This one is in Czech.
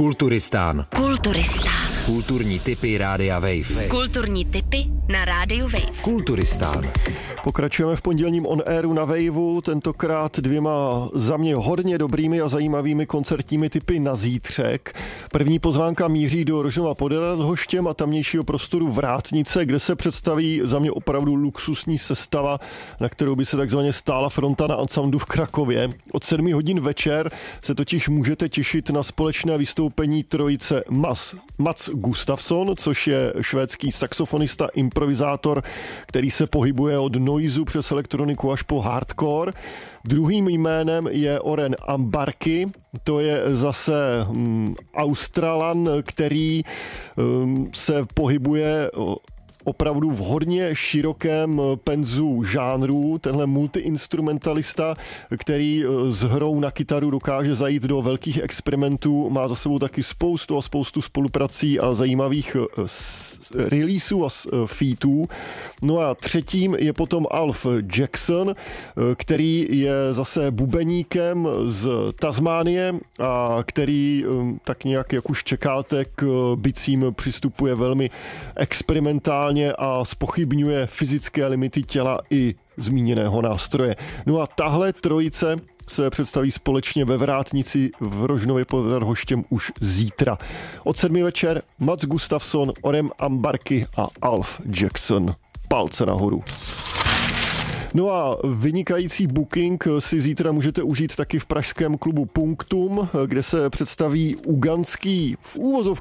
Kulturistán. Kulturní tipy Rádia Wave. Kulturní tipy na Rádiu Wave. Kulturistán. Pokračujeme v pondělním on airu na Waveu, tentokrát dvěma za mě hodně dobrými a zajímavými koncertními tipy na zítřek. První pozvánka míří do Rožnova pod Radhoštěm a tamnějšího prostoru Vrátnice, kde se představí za mě opravdu luxusní sestava, na kterou by se takzvaně stála fronta na Ansoundu v Krakově. Od 7 hodin večer se totiž můžete těšit na společné vystoupení trojice Mats Gustafsson, což je švédský saxofonista, improvizátor, který se pohybuje od noizu přes elektroniku až po hardcore. Druhým jménem je Oren Ambarky, to je zase Australan, který se pohybuje opravdu v hodně širokém penzu žánrů. Tenhle multiinstrumentalista, který s hrou na kytaru dokáže zajít do velkých experimentů, má za sebou taky spoustu spoluprací a zajímavých releaseů a featů. No a třetím je potom Alf Jackson, který je zase bubeníkem z Tasmánie a který tak nějak, jak už čekáte, k bicím přistupuje velmi experimentálně a zpochybňuje fyzické limity těla i zmíněného nástroje. No a tahle trojice se představí společně ve Vrátnici v Rožnově pod Radhoštěm už zítra. Od 7 večer Mats Gustafsson, Orem Ambarky a Alf Jackson. Palce nahoru. No a vynikající booking si zítra můžete užít taky v pražském klubu Punktum, kde se představí ugandský v úvozovkách